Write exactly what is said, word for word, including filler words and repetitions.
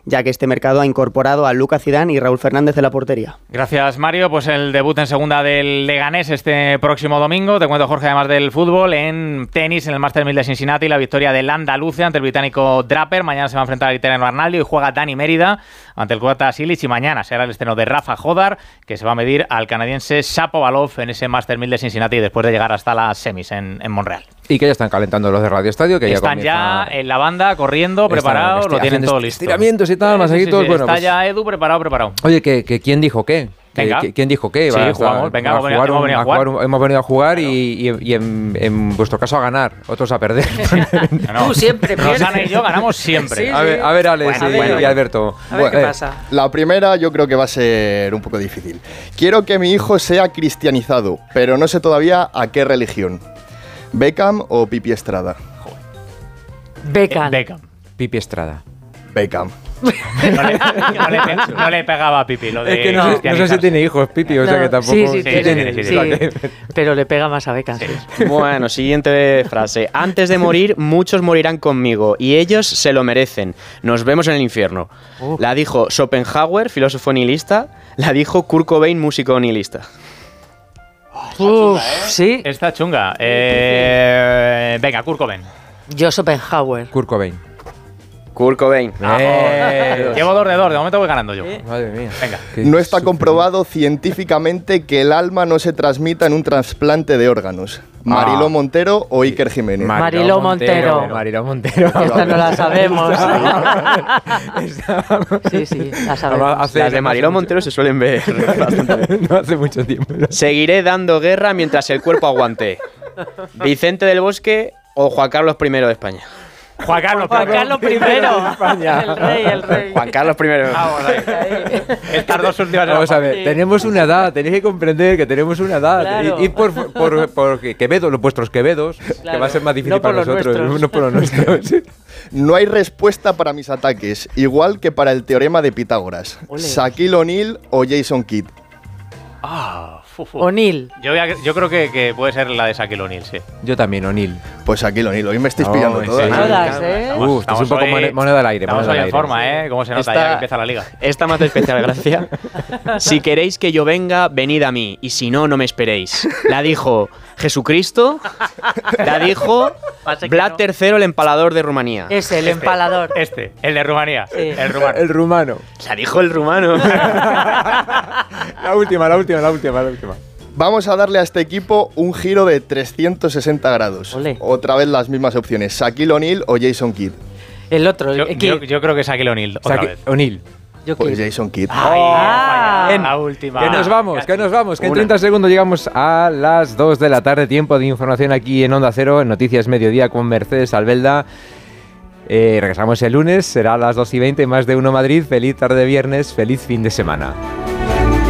ya que este mercado ha incorporado a Lucas Zidane y Raúl Fernández en la portería. Gracias, Mario. Pues el debut en segunda del Leganés este próximo domingo. Te cuento, Jorge, además del fútbol, en tenis, en el Master mil de Cincinnati, la victoria del Andaluce ante el británico Draper. Mañana se va a enfrentar al italiano Arnaldo y juega Dani Mérida ante el croata Silic, y mañana será el estreno de Rafa Jodar, que se va a medir al canadiense Shapovalov en ese Master mil de Cincinnati después de llegar hasta las semis en, en Montreal. Y que ya están calentando los de Radio Estadio, que están ya, ya en la banda, corriendo, preparados, lo tienen todo listo. Estiramientos y tal, masajitos. Sí, sí, sí, bueno, está pues, ya Edu preparado, preparado. Oye, que, que ¿quién dijo qué? Venga. ¿Quién dijo qué? Sí, Va, jugamos. Va, venga, va hemos, venido, hemos venido a jugar. jugar. Hemos venido a jugar claro. y, y, y en, en vuestro caso a ganar, otros a perder. no, no. Tú siempre pierdes. Rosana y yo ganamos siempre. Sí, sí. A ver, a ver Alex bueno, y, bueno, y Alberto. A ver bueno, qué pasa. La primera yo creo que va a ser un poco difícil. Quiero que mi hijo sea cristianizado, pero no sé todavía a qué religión. ¿Beckham o Pipi Estrada? Beckham. Eh, Beckham. Pipi Estrada. Beckham. No le, no, le, no le pegaba a Pipi lo de es que no, no sé si tiene hijos Pipi, o no, sea que tampoco... Sí, sí, sí, sí, tiene, sí, sí, sí, sí, sí. Pero le pega más a Beckham. Sí. Sí. Bueno, siguiente frase. Antes de morir, muchos morirán conmigo y ellos se lo merecen. Nos vemos en el infierno. Uh. La dijo Schopenhauer, filósofo nihilista. La dijo Kurt Cobain, músico nihilista. Oh, Uf, sí. Está chunga. Eh, venga, Kurt Cobain. Yo Schopenhauer. Kurt Cobain. Kurt Cobain. Eh, llevo dos de dos, de momento voy ganando yo. Eh. Madre mía. Venga. No está sufrido. comprobado científicamente que el alma no se transmita en un trasplante de órganos. ¿Mariló ah. Montero o Iker Jiménez? Mariló Montero. Mariló Montero. Esta no la sabemos. sí, sí, la sabemos. Las de Mariló Montero se suelen ver bastante. No hace mucho tiempo. ¿No? Seguiré dando guerra mientras el cuerpo aguante. Vicente del Bosque o Juan Carlos primero de España. Juan Carlos, Juan Carlos primero. El rey, el rey. Juan Carlos primero. Ah, bueno, estas dos últimas. Vamos a ver, sí. Tenemos una edad, tenéis que comprender que tenemos una edad. Claro. Y, y por, por, por Quevedo, los vuestros Quevedos, claro. Que va a ser más difícil no para nosotros, nuestros. no por los nuestros. No hay respuesta para mis ataques, igual que para el teorema de Pitágoras. Ole. ¿Shaquille O'Neal o Jason Kidd? Ah, O'Neal. Yo, yo creo que, que puede ser la de Shaquille O'Neal, sí. Yo también, O'Neal. Pues Shaquille O'Neal, hoy me estáis oh, pillando todas. Sí. Todas, ¿eh? Estamos, uh, estamos un poco hoy, moneda al aire. Estamos hoy en aire. forma, ¿eh? Cómo se nota esta, ya que empieza la liga. Esta más de especial gracia. Si queréis que yo venga, venid a mí, y si no, no me esperéis. La dijo Jesucristo, la dijo Vlad tercero, el empalador de Rumanía. Es el este, empalador. Este, el de Rumanía. Sí. El rumano. El rumano. La dijo el rumano. La última, la última, la última, la última. Vamos a darle a este equipo un giro de trescientos sesenta grados. Olé. Otra vez las mismas opciones, Shaquille O'Neal o Jason Kidd. El otro, yo, el yo, yo creo que Shaquille O'Neal, otra Shaqui- vez. O'Neal. Yo pues Jason Kidd. Ay, ah, en la última. Que nos vamos, que nos vamos, que en Una. treinta segundos llegamos a las dos de la tarde, tiempo de información aquí en Onda Cero, en Noticias Mediodía con Mercedes Albelda. Eh, regresamos el lunes, será a las dos y veinte, más de uno Madrid. Feliz tarde de viernes, feliz fin de semana.